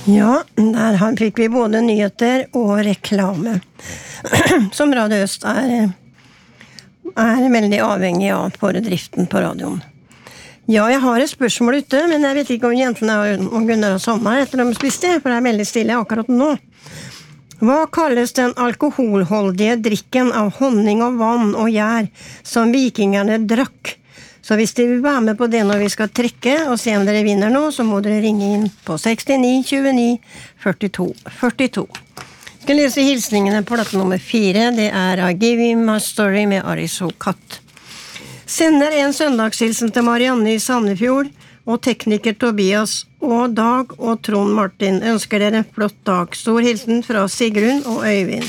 Ja, der fikk vi både nyheter og reklame, som Radio Øst er veldig avhengig av for driften på radioen. Ja, jeg har et spørsmål ute, men jeg vet ikke om jentene og Gunnar har sommer etter de spiste, for det er veldig stille akkurat nå. Hva kalles den alkoholholdige drikken av honning og vann og gjær som vikingerne drakk? Så hvis dere vil være med på det når vi skal trekke og se om dere vinner nå, så må dere ringe inn på 69 29 42 42. Jeg skal lese hilsningene på plate nummer 4. Det er I Give You My Story med Ariso Katt. Sender en søndagshilsen til Marianne i Sandefjord, og tekniker Tobias og Dag og Trond Martin. Ønsker dere en flott dag. Stor hilsen fra Sigrun og Øyvind.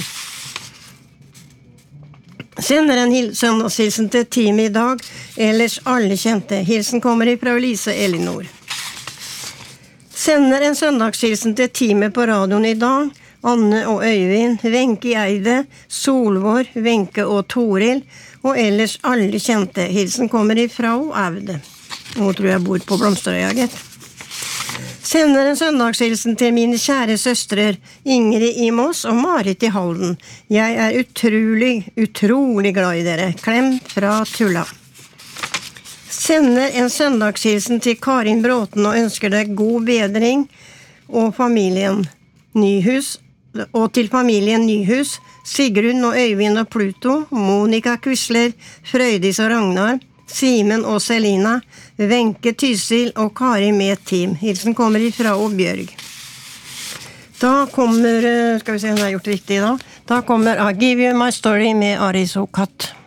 Sender en søndagshilsen til teamet i dag, ellers alle kjente. Hilsen kommer fra Elise Elinor. Sender en søndagshilsen til teamet på radioen i dag, Anne og Øyvind, Wenche Eide, Solvår, Wenche og Toril, og ellers alle kjente. Hilsen kommer fra Aude. Nå tror jeg bor på Blomsterøyaget. Sender en søndagshilsen til mine kjære søstre Ingrid i Moss og Marit i Halden. Jeg er utrolig glad i dere. Klem fra Tulla. Sender en søndagshilsen til Karin Bråten og ønsker deg god bedring og familien Nyhus, og til familien Nyhus, Sigrun og Øyvind og Pluto, Monika Quisler, Frøydis og Ragnar, Simen og Selina, Wenche Tysil og Kari med team. Hilsen kommer fra Bjørg. Da kommer, skal vi se om jeg har gjort det riktig da. Da kommer I Give You My Story med Ariso Katt.